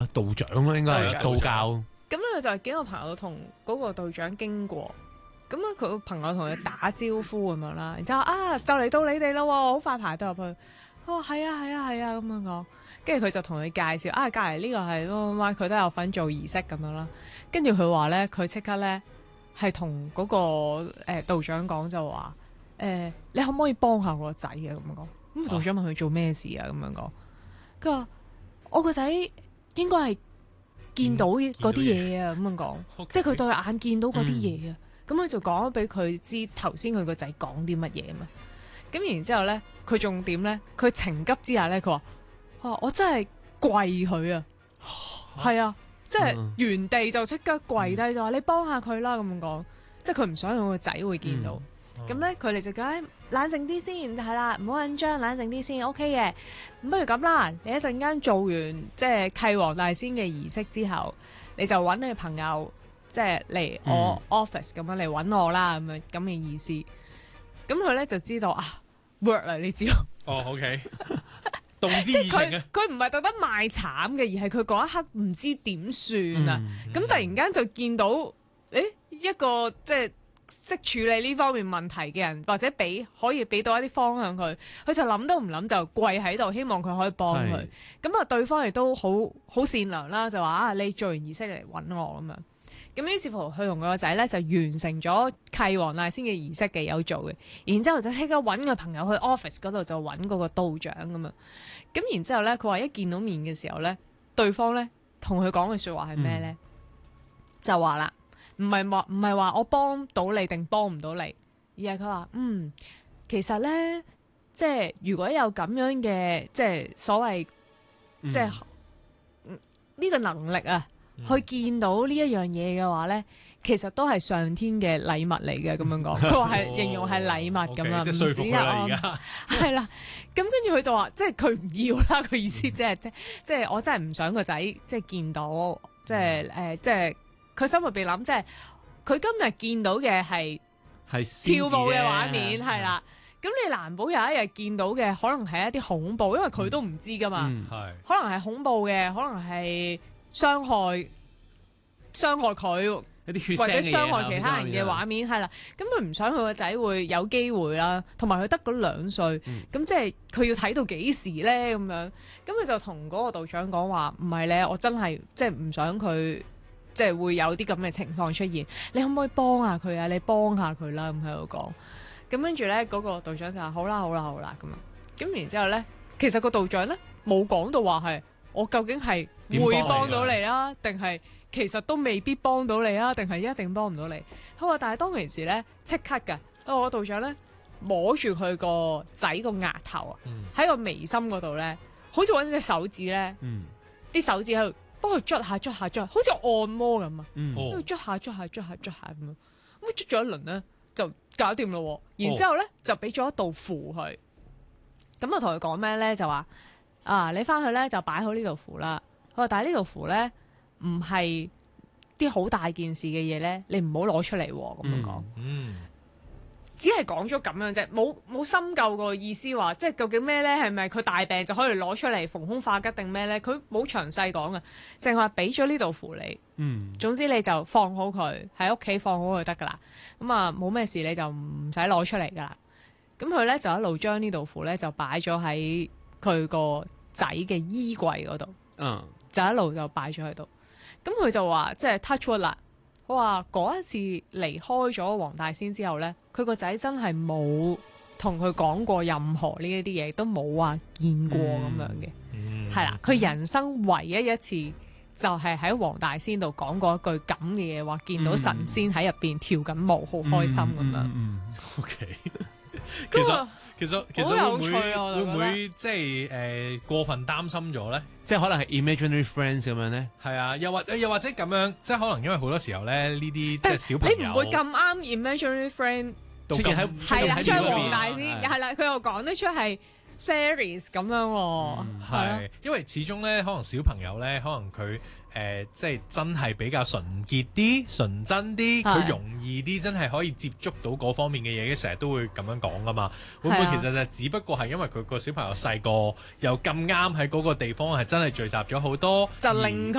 道長咯，應該係道教。 咁咧佢就係幾個朋友同嗰個道長經過，咁咧佢個朋友同佢打招呼咁樣啦，然之後就嚟到你哋咯，好快排到入去。佢話係啊咁樣講，跟住佢就同佢介紹隔離呢個係乜乜乜，佢都有份做儀式咁樣啦。跟住佢話咧，佢即刻咧係同嗰個道長講就話你可唔可以幫下我個仔啊咁樣講？咁道長問佢做咩事啊咁樣講，佢話我個仔應該係見到嗰啲嘢啊咁樣講，即係佢對眼見到嗰啲嘢啊，咁佢就講咗俾佢知頭先佢個仔講啲乜嘢嘛。咁然之後咧，佢重點咧，佢情急之下咧，佢話我真係跪佢啊，係啊，即係原地就即刻跪低就話你幫下佢啦咁樣講，即係佢唔想佢個仔會見到。咁咧佢哋就講冷靜啲先，係啦，唔好緊張，冷靜啲先 OK 嘅。咁不如咁啦，你一陣間做完即係契黃大仙嘅儀式之後，你就揾你朋友即係嚟我 office 咁樣嚟揾我啦，咁嘅意思。咁佢咧就知道work 啦，你知道。 OK， 動之以情啊！ 佢唔係特登賣慘嘅，而係佢嗰一刻唔知點算啊！咁突然間就見到一個即係識處理呢方面問題嘅人，或者可以俾到一啲方向佢就諗都唔諗就跪喺度，希望佢可以幫佢。咁對方亦都好善良啦，就話你做完儀式嚟揾我咁樣。咁於是乎，佢同佢個仔咧就完成咗契黃大仙嘅儀式嘅有做嘅，然之後就即刻揾個朋友去 office 嗰度就揾嗰個道長咁樣。咁然之後咧，佢話一見到面嘅時候咧，對方咧同佢講嘅説話係咩咧？就話啦，唔係話我幫到你定幫唔到你，而係佢話其實咧，即係如果有咁樣嘅即係所謂即係呢個能力啊。去見到呢一樣嘢嘅話咧，其實都係上天嘅禮物嚟嘅咁樣講。佢話係形容係禮物咁樣， 即係說服佢啦而家。 係啦，咁跟住佢就話，即係佢唔要啦。佢意思即係我真係唔想個仔即係見到，即係佢心入邊諗，即係佢今日見到嘅係跳舞嘅畫面，係啦。咁你難保有一日見到嘅可能係一啲恐怖，因為佢都唔知噶嘛。可能係恐怖嘅，可能係傷害佢，或者傷害其他人嘅畫面，係啦。咁佢唔想佢個仔會有機會啦，同埋佢得嗰2歲，咁即係佢要睇到幾時咧？咁樣，咁佢就同嗰個道長講話，唔係咧，我真係即係唔想佢即係會有啲咁嘅情況出現。你可唔可以幫下佢啊？你幫下佢啦，咁喺度講。咁跟住咧，嗰個道長就話好啦咁樣。咁然之後咧，其實個道長咧冇講到話係我究竟係會幫到你啊，定係其實都未必幫到你啊，定係一定幫唔到你？佢話但係當其時咧，即刻㗎，我個道長咧摸住佢個仔個額頭啊，喺個眉心嗰度咧，好似揾隻手指咧，啲手指喺度幫佢捽下，好似按摩咁啊，捽下咁樣，咁捽咗一輪咧就搞掂咯。然之後咧就俾咗一道符佢，咁我同佢講咩咧？就話你翻去咧就擺好呢道符啦。佢話但係呢道符咧唔係啲好大件事嘅嘢咧，你唔好攞出嚟喎。咁樣講，只係講咗咁樣啫，冇深究個意思話，即係究竟咩咧？係咪佢大病就可以攞出嚟逢凶化吉定咩咧？佢冇詳細講啊，淨係話俾咗呢道符你。總之你就放好佢喺屋企放好佢得噶啦。咁冇咩事你就唔使攞出嚟噶啦。咁佢咧就一路將呢道符咧就擺咗喺佢個仔嘅衣櫃嗰度。就一路就擺咗喺度。咁佢就話即係 touch wood 啦。佢話嗰一次離開咗黃大仙之後咧，佢個仔真係冇同佢講過任何呢一啲嘢，都冇話見過咁樣嘅。係啦，佢人生唯一次就係喺黃大仙度講過一句咁嘅嘢，話見到神仙喺入邊跳緊舞，好開心咁樣。 OK。其實好有趣啊！ 會唔會即係過分擔心咗咧？ 即係可能係 imaginary friends 咁樣咧？ 係啊，又或者咁樣，即係可能因為好多時候咧，呢啲即係小朋友， 你唔會咁啱 imaginary friend 出現喺係啦，出黃大仙係啦，佢又講得出係 fairies 咁樣喎。 係，因為始終咧，可能小朋友咧，可能佢即係真係比較純潔啲、純真啲，佢容易啲，真係可以接觸到嗰方面嘅嘢，成日都會咁樣講噶嘛。會唔會其實就只不過係因為佢個小朋友細個，又咁啱喺嗰個地方係真係聚集咗好多， 就令